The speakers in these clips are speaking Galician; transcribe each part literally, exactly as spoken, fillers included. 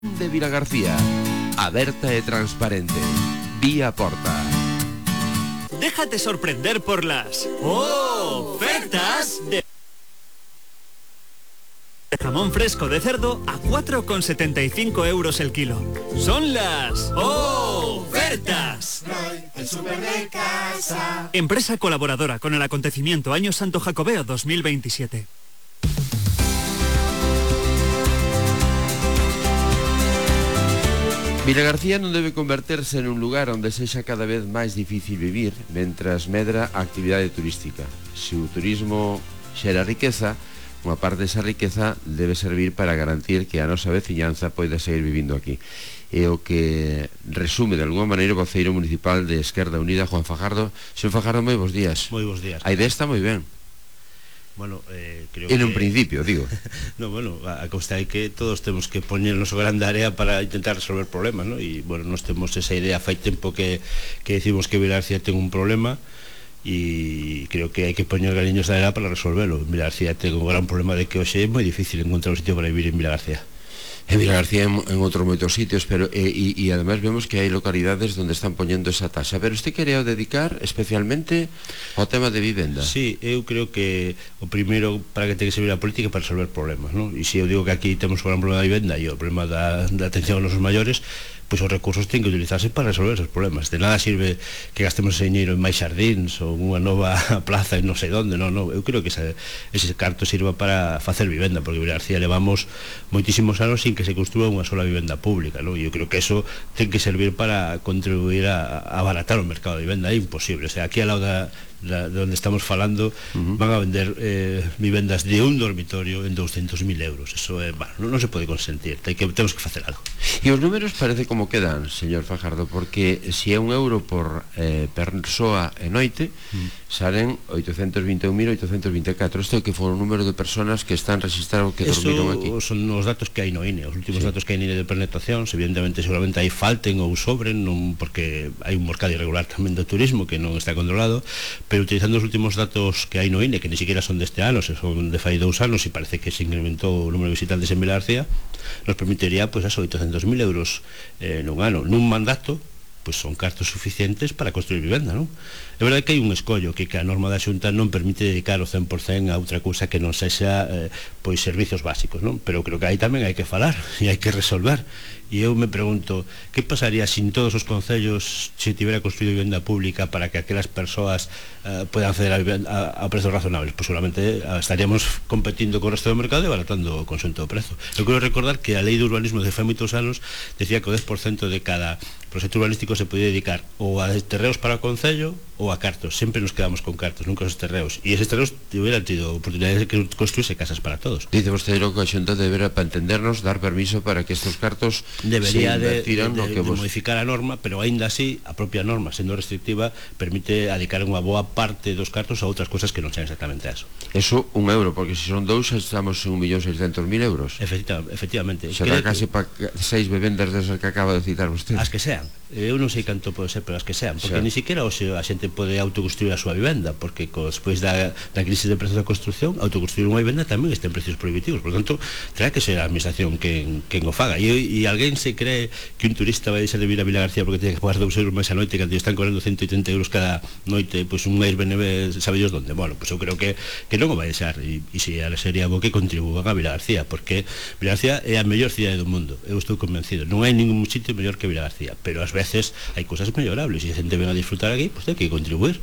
de Vilagarcía, aberta e transparente. Vía Porta. Déjate sorprender por las ofertas de jamón fresco de cerdo a cuatro con setenta y cinco euros el kilo. Son las ofertas. El súper de casa. Empresa colaboradora con el acontecimiento Año Santo Jacobeo dos mil veintisiete. Vilagarcía non debe converterse nun lugar onde sexa cada vez máis difícil vivir mentras medra a actividade turística. Se o turismo xera riqueza, unha parte desa riqueza debe servir para garantir que a nosa veciñanza poida seguir vivindo aquí. É o que resume de alguma maneira o voceiro municipal de Esquerda Unida, Juan Fajardo. Señor Fajardo, moi bons días. Moi bons días. A idea está moi ben. Bueno, eh, creo en que... un principio, digo. No, bueno, a, a consta é que todos temos que poñer noso grande área para intentar resolver problemas, ¿no? E, bueno, nós temos esa idea, fai tempo que, que decimos que Vilagarcía ten un problema e creo que hai que poñer galiños de área para resolverlo. Vilagarcía ten un gran problema de que hoxe é moi difícil encontrar un sitio para vivir en Vilagarcía. En Vilagarcía en, en outros moitos sitios, pero e, e, e además vemos que hai localidades onde están poñendo esa taxa. Pero este quería dedicar especialmente ao tema de vivenda. Sí, eu creo que o primeiro para que ten que servir a política é para resolver problemas, ¿no? E se eu digo que aquí temos un gran problema de vivenda e o problema da, da atención aos nosos maiores, pois os recursos ten que utilizarse para resolver esos problemas. De nada sirve que gastemos ese dinheiro en máis xardíns ou unha nova plaza en non sei onde, non, non. Eu creo que ese, ese carto sirva para facer vivenda, porque en Vilagarcía levamos moitísimos anos sin que se construa unha sola vivenda pública, non? E eu creo que eso ten que servir para contribuir a, a abaratar o mercado de vivenda. É imposible, o sea, aquí ao lado da Da, de onde estamos falando, uh-huh. van a vender eh, vivendas de un dormitorio en doscientos mil euros. Eso é, bueno, non, non se pode consentir, Ten que, temos que facer algo. E os números parece como quedan, señor Fajardo, porque se é un euro por eh, persoa e noite, uh-huh. salen oitocentos vinte e un mil oitocentos vinte e catro. Isto é que foi o número de personas que están registrados que Eso dormiron aquí. Son os datos que hai no I N E, os últimos sí. datos que hai no I N E de penetración. Evidentemente, seguramente aí falten ou sobren, non, porque hai un mercado irregular tamén do turismo que non está controlado, pero utilizando os últimos datos que hai no I N E, que ni siquiera son deste ano, se son de fai dous anos, e parece que se incrementou o número de visitantes en Vilagarcía, nos permitiría, pois, pues, oitocentos mil euros eh, nun ano, nun mandato, pois son cartos suficientes para construir vivenda, non? É verdade que hai un escollo que, que a norma da Xunta non permite dedicar o cen por cento a outra cousa que non sexa eh, pois servicios básicos, non? Pero creo que aí tamén hai que falar e hai que resolver. E eu me pregunto, que pasaría se en todos os concellos se tivera construído vivenda pública para que aquelas persoas eh, puedan acceder a, a, a prezos razonables? Pois seguramente eh, estaríamos competindo co resto do mercado e baratando o conxunto do prezo. Eu quero recordar que a lei de urbanismo de fai moitos anos decía que o dez por cento de cada proxecto urbanístico se podía dedicar ou a terreos para o concello ou a cartos. Sempre nos quedamos con cartos, nunca os terreos. E eses terreos hubieran tido oportunidades de que construirse casas para todos. Dice vostede que a Xunta deberá, para entendernos, dar permiso para que estos cartos debería de, de, no de, que vos... de modificar a norma, pero aínda así a propia norma, sendo restrictiva, permite dedicar unha boa parte dos cartos a outras cosas que non sean exactamente a eso. Eso un euro, porque se son dous estamos en un millón seiscentos mil euros. Efectiva, efectivamente. Será case para seis vivendas desas que acaba de citar vostede. As que sean. Eu non sei canto pode ser, pero as que sean, porque xa. Ni siquiera hoxe a xente pode autoconstruir a súa vivenda, porque co, despois da, da crisis de prezos da construcción, autoconstruir unha vivenda tamén está en precios prohibitivos. Por lo tanto, terá que ser a administración quen, quen o faga. E, e alguén se cree que un turista vai deixar de vir a Vilagarcía porque ten que pagar dous euros máis a noite, que están cobrando ciento oitenta euros cada noite, pois un Airbnb, sabe Dios donde. Bueno, pois eu creo que, que non o vai deixar, e, e se sería bo que contribúan a Vilagarcía, porque Vilagarcía é a mellor cidade do mundo, eu estou convencido. Non hai ningún sitio mellor que Vilagarcía, pero ás veces hai cousas mellorables e a xente ven a disfrutar aquí, pois ten que contribuir.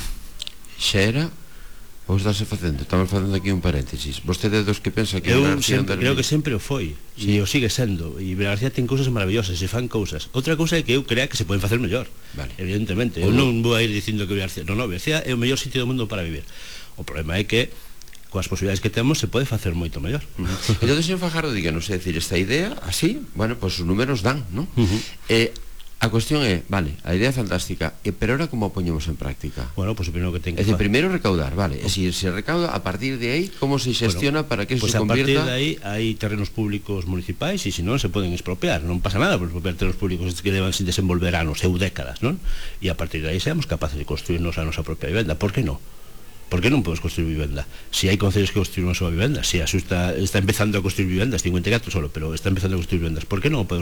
Xa era ou estáse facendo? Estamos facendo aquí un paréntesis. Vostede é dos que pensa que eu sempre, creo que sempre o foi, sí. E o sigue sendo, e Vilagarcía ten cousas maravillosas, se fan cousas. Outra cousa é que eu crea que se poden facer mellor, vale. Evidentemente, eu non vou a ir dicindo que Vilagarcía, non, non, Vilagarcía é o mellor sitio do mundo para vivir. O problema é que coas posibilidades que temos se pode facer moito mellor. Uh-huh. Entón, señor Fajardo, díganos, é dicir, esta idea así, bueno, pois pues, os números dan, non? Uh-huh. Eh, a cuestión é, vale, a idea é fantástica, e, pero ahora como a poñemos en práctica? Bueno, pois pues, o primeiro que ten que facer. É dicir, primeiro recaudar, vale, e se se recauda, a partir de aí, como se xestiona bueno, para que eso pues se convierta? A partir de aí, hai terrenos públicos municipais e se non se poden expropiar, non pasa nada por expropiar terrenos públicos que levan sin desenvolver anos, eu décadas, non? E a partir de aí seamos capaces de construirnos a nosa propia vivenda, por que non? ¿Por qué non podemos construir vivenda? Si hai concellos que construyen unha súa vivenda, si a Xunta está empezando a construir vivendas, cincuenta e catro solo, pero está empezando a construir vivendas, por que non podemos